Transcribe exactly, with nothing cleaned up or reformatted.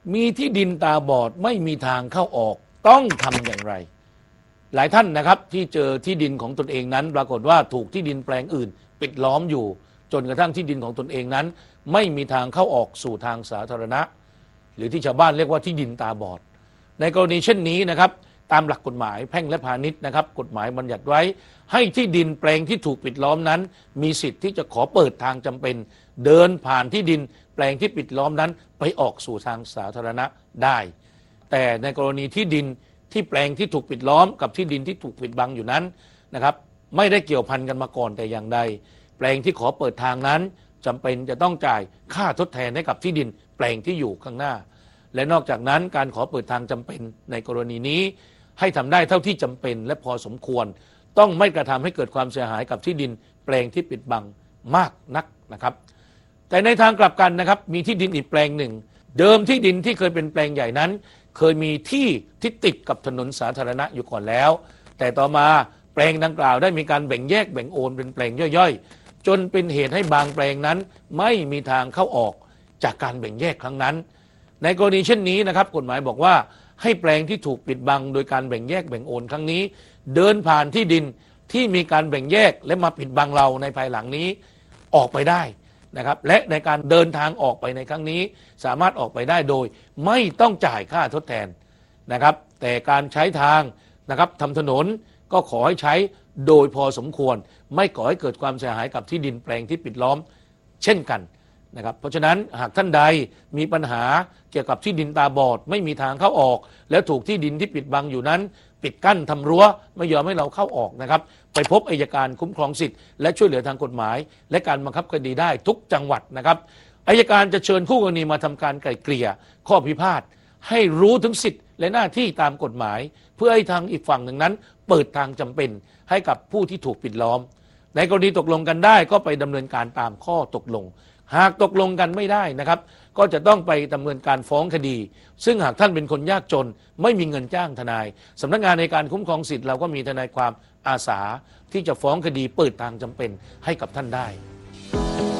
มีที่ดินตาบอดไม่มีทางเข้าออกต้องทำอย่างไรหลายท่านนะครับที่เจอที่ดินของตนเองนั้นปรากฏว่าถูกที่ดินแปลงอื่นปิดล้อมอยู่จนกระทั่งที่ดินของตนเองนั้นไม่มีทางเข้าออกสู่ทางสาธารณะหรือที่ชาวบ้านเรียกว่าที่ดินตาบอดในกรณีเช่นนี้นะครับตามหลักกฎหมายแพ่งและพาณิชย์นะครับกฎหมายบัญญัติไว้ให้ที่ดินแปลงที่ถูกปิดล้อมนั้นมีสิทธิ์ที่จะขอเปิดทางจำเป็นเดินผ่านที่ดินแปลงที่ปิดล้อมนั้นไปออกสู่ทางสาธารณะได้แต่ในกรณีที่ดินที่แปลงที่ถูกปิดล้อมกับที่ดินที่ถูกปิดบังอยู่นั้นนะครับไม่ได้เกี่ยวพันกันมาก่อนแต่อย่างใดแปลงที่ขอเปิดทางนั้นจำเป็นจะต้องจ่ายค่าทดแทนให้กับที่ดินแปลงที่อยู่ข้างหน้าและนอกจากนั้นการขอเปิดทางจำเป็นในกรณีนี้ให้ทำได้เท่าที่จำเป็นและพอสมควรต้องไม่กระทำให้เกิดความเสียหายกับที่ดินแปลงที่ปิดบังมากนักนะครับแต่ในทางกลับกันนะครับมีที่ดินอีกแปลงหนึ่งเดิมที่ดินที่เคยเป็นแปลงใหญ่นั้นเคยมีที่ที่ติดกับถนนสาธารณะอยู่ก่อนแล้วแต่ต่อมาแปลงดังกล่าวได้มีการแบ่งแยกแบ่งโอนเป็นแปลงย่อยๆจนเป็นเหตุให้บางแปลงนั้นไม่มีทางเข้าออกจากการแบ่งแยกครั้งนั้นในกรณีเช่นนี้นะครับกฎหมายบอกว่าให้แปลงที่ถูกปิดบังโดยการแบ่งแยกแบ่งโอนครั้งนี้เดินผ่านที่ดินที่มีการแบ่งแยกและมาปิดบังเราในภายหลังนี้ออกไปได้นะครับและในการเดินทางออกไปในครั้งนี้สามารถออกไปได้โดยไม่ต้องจ่ายค่าทดแทนนะครับแต่การใช้ทางนะครับทำถนนก็ขอให้ใช้โดยพอสมควรไม่ก่อให้เกิดความเสียหายกับที่ดินแปลงที่ปิดล้อมเช่นกันนะครับเพราะฉะนั้นหากท่านใดมีปัญหาเกี่ยวกับที่ดินตาบอดไม่มีทางเข้าออกแล้วถูกที่ดินที่ปิดบังอยู่นั้นปิดกั้นทำรั้วไม่ยอมให้เราเข้าออกนะครับไปพบอัยการคุ้มครองสิทธิ์และช่วยเหลือทางกฎหมายและการบังคับคดีได้ทุกจังหวัดนะครับอัยการจะเชิญคู่กรณีมาทำการไกล่เกลี่ยข้อพิพาทให้รู้ถึงสิทธิ์และหน้าที่ตามกฎหมายเพื่อให้ทางอีกฝั่งหนึ่งนั้นเปิดทางจำเป็นให้กับผู้ที่ถูกปิดล้อมในกรณีตกลงกันได้ก็ไปดำเนินการตามข้อตกลงหากตกลงกันไม่ได้นะครับก็จะต้องไปดำเนินการฟ้องคดีซึ่งหากท่านเป็นคนยากจนไม่มีเงินจ้างทนายสำนักงานในการคุ้มครองสิทธิ์เราก็มีทนายความอาสาที่จะฟ้องคดีเปิดทางจำเป็นให้กับท่านได้